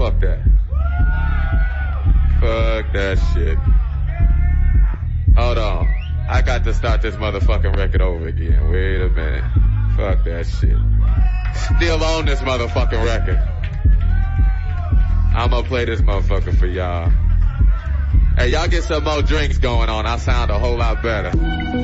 fuck that. Fuck that shit. Hold on. I got to start this motherfucking record over again. Wait a minute. Fuck that shit. Still on this motherfucking record. I'm gonna play this motherfucker for y'all. Hey, y'all get some more drinks going on. I sound a whole lot better.